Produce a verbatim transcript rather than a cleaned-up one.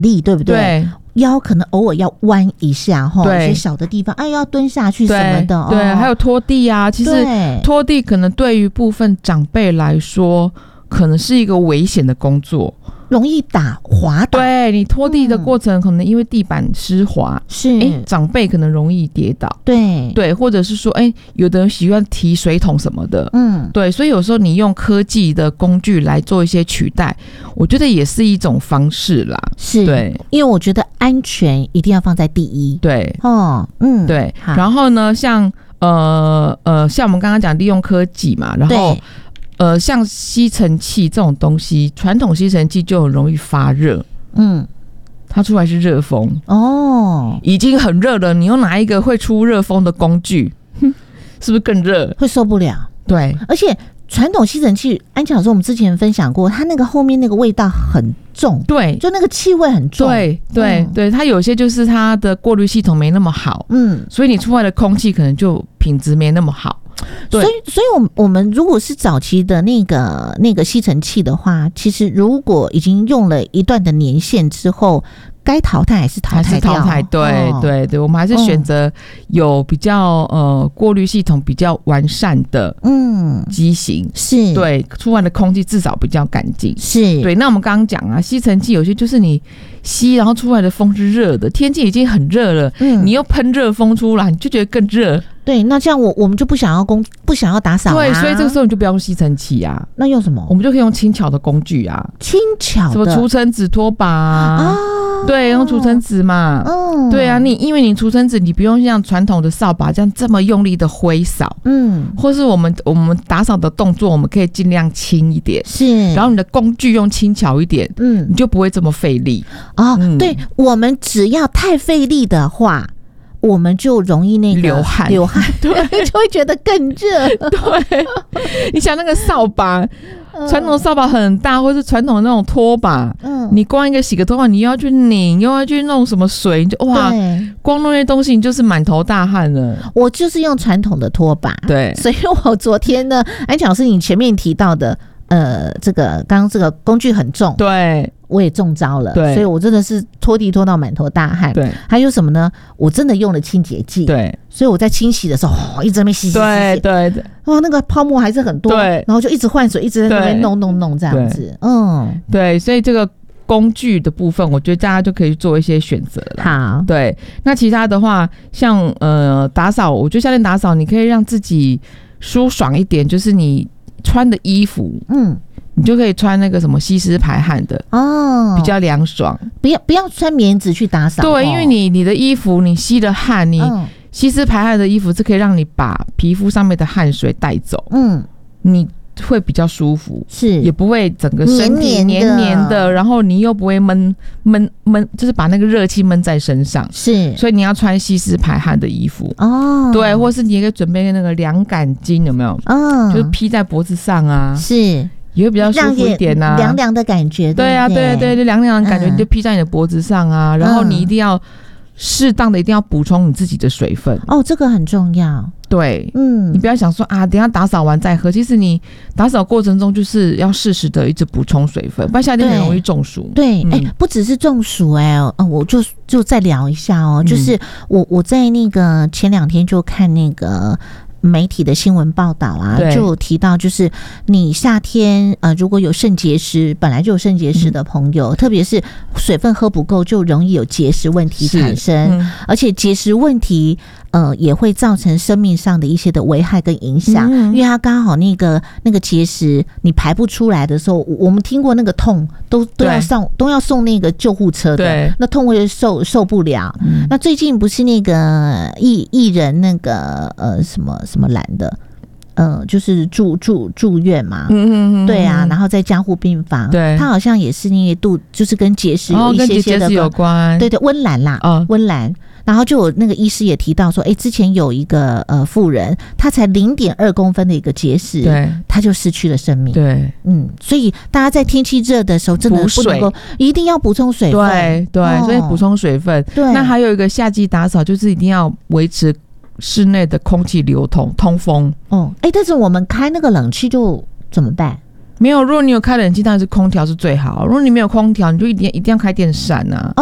力，对不对？ 对。 腰可能偶尔要弯一下哈， 对， 有些小的地方，哎，要蹲下去什么的， 对，对哦、 还有拖地啊。其实拖地可能对于部分长辈来说，可能是一个危险的工作， 容易打滑倒。 对，你拖地的过程、嗯、可能因为地板湿滑， 是， 哎，长辈可能容易跌倒。 对对，或者是说，哎，有的人喜欢提水桶什么的，嗯，对，所以有时候你用科技的工具来做一些取代，我觉得也是一种方式啦。 是，对，因为我觉得安全一定要放在第一。 对， 哦，嗯， 对。然后呢，像呃呃，像我们刚刚讲利用科技嘛，然后呃，像吸尘器这种东西，传统吸尘器就很容易发热，嗯。它出来是热风哦，已经很热了，你又拿一个会出热风的工具，是不是更热？ 会受不了。 对， 而且传统吸尘器，安琪老师我们之前分享过，它那个后面那个味道很重， 对， 就那个气味很重， 对对、嗯、对，它有些就是它的过滤系统没那么好，嗯，所以你出来的空气可能就品质没那么好。 所以，所以我们我们如果是早期的那个那个吸尘器的话，其实如果已经用了一段的年限之后，该淘汰还是淘汰掉， 还是淘汰，对、哦、对对，我们还是选择有比较、嗯、呃过滤系统比较完善的嗯机型， 是对出来的空气至少比较干净， 是对。那我们刚刚讲啊，吸尘器有些就是你吸，然后出来的风是热的，天气已经很热了，嗯，你又喷热风出来，你就觉得更热。 对，那这样我我们就不想要工不想要打扫、啊， 对，所以这个时候你就不要用吸尘器啊， 那用什么？ 我们就可以用轻巧的工具啊， 轻巧的什么除尘纸拖把啊。哦，对，用除尘纸嘛，嗯，对啊，你因为你除尘纸，你不用像传统的扫把这样这么用力的挥扫，嗯，或是我们我们打扫的动作，我们可以尽量轻一点， 是， 然后你的工具用轻巧一点，嗯，你就不会这么费力哦、嗯。对，我们只要太费力的话，我们就容易那个流汗， 流汗，对，就会觉得更热。 对，你想那个扫把。传统扫把很大，或是传统的那种拖把，嗯，你光一个洗个头发，你又要去拧，又要去弄什么水，你就哇，光弄那些东西，你就是满头大汗了。 我就是用传统的拖把， 对， 所以我昨天呢，安琪老师你前面提到的，呃，这个刚刚这个工具很重， 对。 我也中招了， 对， 所以我真的是拖地拖到满头大汗。 对， 还有什么呢？我真的用了清洁剂， 对， 所以我在清洗的时候，哦、一直在那边洗洗洗洗， 对对对， 哇，那个泡沫还是很多， 对， 然后就一直换水，一直在那边弄弄弄这样子，嗯， 对，所以这个工具的部分，我觉得大家就可以做一些选择了。 好， 对，那其他的话，像呃打扫，我觉得夏天打扫，你可以让自己舒爽一点，就是你穿的衣服，嗯。你就可以穿那个什么吸湿排汗的哦，比较凉爽。 不要不要穿棉质去打扫， 对，因为你你的衣服你吸了汗，你吸湿排汗的衣服是可以让你把皮肤上面的汗水带走，嗯，你会比较舒服， 是也不会整个身体黏黏的，然后你又不会闷闷闷，就是把那个热气闷在身上， 是， 所以你要穿吸湿排汗的衣服哦，对，或是你也可以准备那个凉感巾，有没有？嗯，就是披在脖子上啊， 是。 也会比较舒服一点啊， 凉凉的感觉。 对啊，对对对，凉凉的感觉，你就披在你的脖子上啊。嗯、然后你一定要适当的，一定要补充你自己的水分。 哦，这个很重要。 对，嗯，你不要想说啊，等一下打扫完再喝。其实你打扫过程中就是要适时的一直补充水分，不然夏天很容易中暑。 对，哎、嗯欸，不只是中暑、欸，哎、呃，我就就再聊一下哦，就是我我在那个前两天就看那个。媒体的新闻报道啊，就有提到，就是你夏天呃，如果有肾结石，本来就有肾结石的朋友，嗯、特别是水分喝不够，就容易有结石问题产生，嗯、而且结石问题呃也会造成生命上的一些的危害跟影响，嗯、因为它刚好那个那个结石你排不出来的时候，我们听过那个痛都都要送都要送那个救护车的，那痛会受受不了。嗯、那最近不是那个艺艺人那个呃什么。什么蓝的，呃，就是住住住院嘛，嗯嗯嗯，对啊，然后在加护病房， 对， 他好像也是因为肚，就是跟结石有一些些的、 哦、有关， 对对，温岚啦，哦，温岚，然后就有那个医师也提到说，哎，之前有一个呃妇人，她才零点二公分的一个结石，对，她就失去了生命， 对， 嗯，所以大家在天气热的时候，真的不能够一定要补充水分， 对对，哦、所以补充水分，对，那还有一个夏季打扫，就是一定要维持。室内的空气流通通风， 哦，哎，但是我们开那个冷气就怎么办？ 没有，如果你有开冷气，当然是空调是最好。如果你没有空调，你就一定一定要开电扇啊。